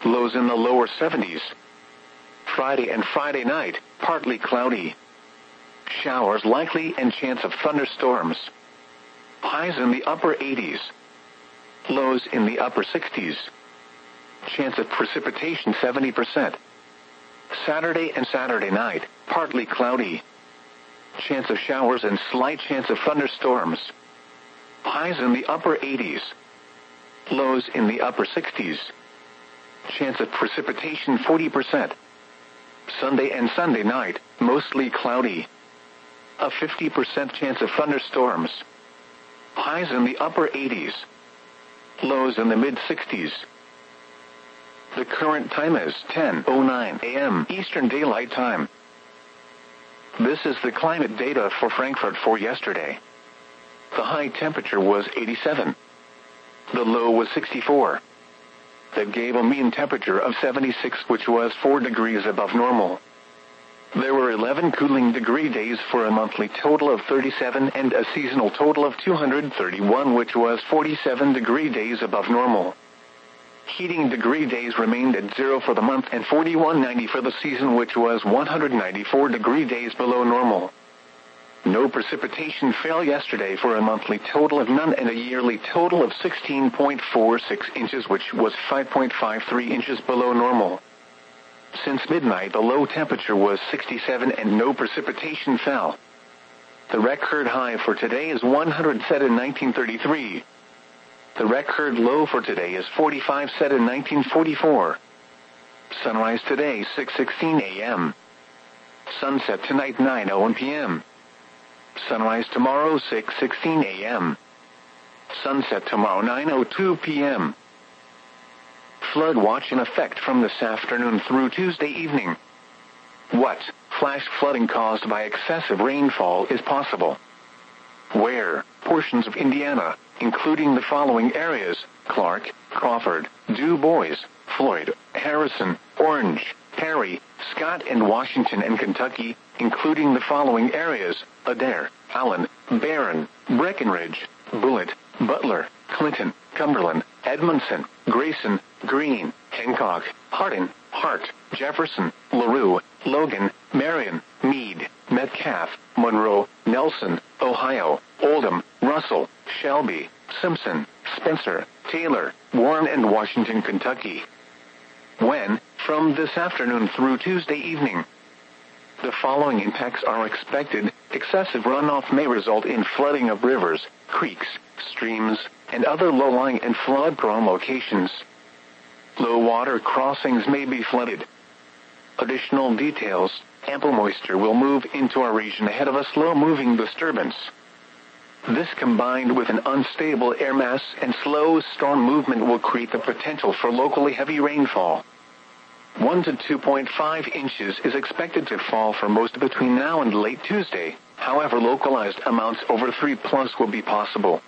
lows in the lower 70s. Friday and Friday night, partly cloudy. Showers likely and chance of thunderstorms. Highs in the upper 80s. Lows in the upper 60s. Chance of precipitation 70%. Saturday and Saturday night, partly cloudy. Chance of showers and slight chance of thunderstorms. Highs in the upper 80s. Lows in the upper 60s. Chance of precipitation 40%. Sunday and Sunday night, mostly cloudy. A 50% chance of thunderstorms. Highs in the upper 80s. Lows in the mid-60s. The current time is 10:09 a.m. Eastern Daylight Time. This is the climate data for Frankfurt for yesterday. The high temperature was 87. The low was 64. That gave a mean temperature of 76, which was 4 degrees above normal. There were 11 cooling degree days for a monthly total of 37 and a seasonal total of 231, which was 47 degree days above normal. Heating degree days remained at 0 for the month and 4190 for the season, which was 194 degree days below normal. No precipitation fell yesterday for a monthly total of none and a yearly total of 16.46 inches, which was 5.53 inches below normal. Since midnight, the low temperature was 67 and no precipitation fell. The record high for today is 100 set in 1933. The record low for today is 45 set in 1944. Sunrise today 6:16 a.m. Sunset tonight 9:01 p.m. Sunrise tomorrow 6:16 a.m. Sunset tomorrow 9:02 p.m. Flood watch in effect from this afternoon through Tuesday evening. What flash flooding caused by excessive rainfall is possible? Where portions of Indiana, including the following areas: Clark, Crawford, Du Bois, Floyd, Harrison, Orange, Perry, Scott, and Washington, and Kentucky, including the following areas: Adair, Allen, Barron, Breckenridge, Bullitt, Butler, Clinton, Cumberland, Edmondson, Grayson, Greene, Hancock, Hardin, Hart, Jefferson, LaRue, Logan, Marion, Meade, Metcalfe, Monroe, Nelson, Ohio, Oldham, Russell, Shelby, Simpson, Spencer, Taylor, Warren, and Washington, Kentucky. When, from this afternoon through Tuesday evening, the following impacts are expected: excessive runoff may result in flooding of rivers, creeks, streams, and other low-lying and flood-prone locations. Low water crossings may be flooded. Additional details: ample moisture will move into our region ahead of a slow-moving disturbance. This, combined with an unstable air mass and slow storm movement, will create the potential for locally heavy rainfall. 1 to 2.5 inches is expected to fall for most between now and late Tuesday. However, localized amounts over 3+ will be possible.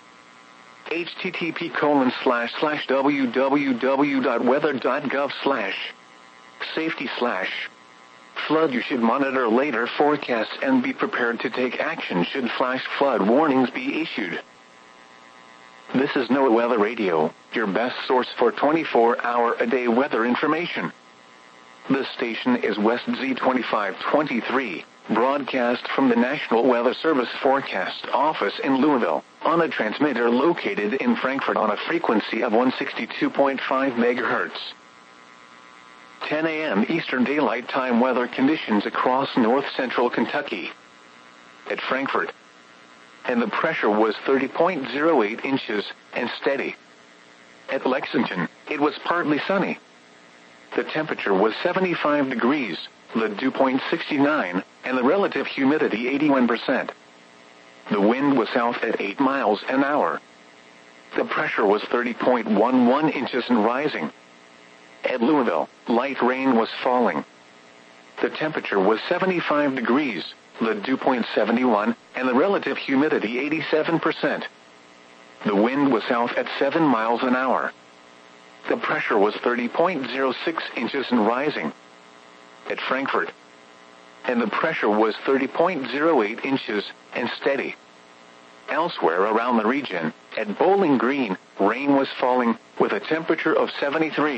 http://www.weather.gov/safety/ flood. You should monitor later forecasts and be prepared to take action should flash flood warnings be issued. This is NOAA Weather Radio, your best source for 24-hour-a-day weather information. This station is West Z2523, broadcast from the National Weather Service Forecast Office in Louisville, on a transmitter located in Frankfurt on a frequency of 162.5 MHz. 10 a.m. Eastern Daylight Time weather conditions across north-central Kentucky. At Frankfurt, and the pressure was 30.08 inches and steady. At Lexington, it was partly sunny. The temperature was 75 degrees, the dew point 69, and the relative humidity 81%. The wind was south at 8 miles an hour. The pressure was 30.11 inches and rising. At Louisville, light rain was falling. The temperature was 75 degrees, the dew point 71, and the relative humidity 87%. The wind was south at 7 miles an hour. The pressure was 30.06 inches and rising. At Frankfurt, and the pressure was 30.08 inches and steady. Elsewhere around the region, at Bowling Green, rain was falling with a temperature of 73.